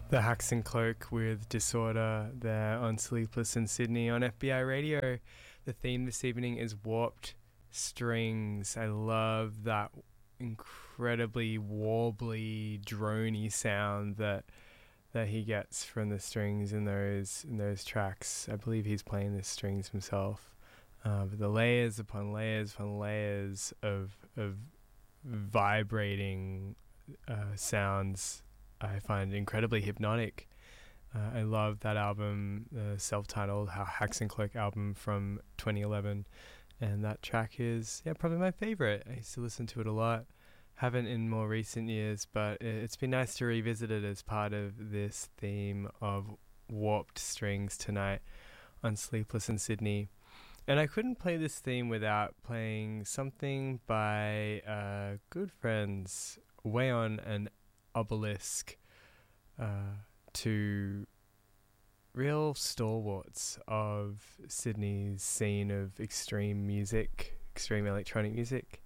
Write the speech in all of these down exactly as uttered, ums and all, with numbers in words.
The Hacks and Cloak with Disorder there on Sleepless in Sydney on F B I Radio. The theme this evening is Warped Strings. I love that incredibly warbly, drony sound that that he gets from the strings in those in those tracks. I believe he's playing the strings himself. Uh, but the layers upon layers upon layers of of vibrating uh, sounds I find incredibly hypnotic. Uh, I love that album, the self-titled Hacks and Cloak album from twenty eleven, and that track is yeah probably my favorite. I used to listen to it a lot. Haven't in more recent years, but it's been nice to revisit it as part of this theme of warped strings tonight on Sleepless in Sydney. And I couldn't play this theme without playing something by uh, good friends Wayon and Obelisk, uh, two real stalwarts of Sydney's scene of extreme music, extreme electronic music.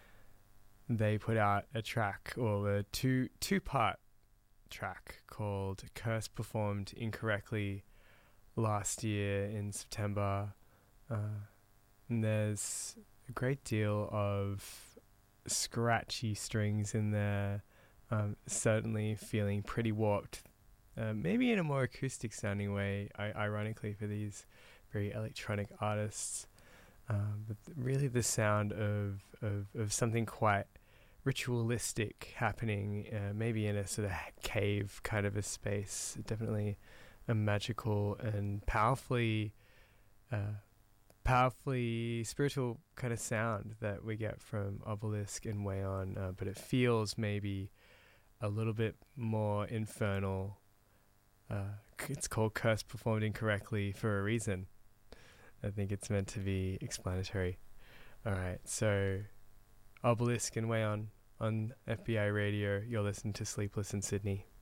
They put out a track, or a two two part track called Curse Performed Incorrectly last year in September. Uh, and there's a great deal of scratchy strings in there. Um, certainly feeling pretty warped, uh, maybe in a more acoustic sounding way, I- ironically for these very electronic artists. Um, but th- really the sound of, of, of something quite ritualistic happening, uh, maybe in a sort of cave kind of a space. Definitely a magical and powerfully, uh, powerfully spiritual kind of sound that we get from Obelisk and Wayon, uh, but it feels maybe a little bit more infernal. Uh, it's called Curse Performed Incorrectly for a reason. I think it's meant to be explanatory. Alright, so Obelisk and Wayon on F B I Radio. You're listening to Sleepless in Sydney.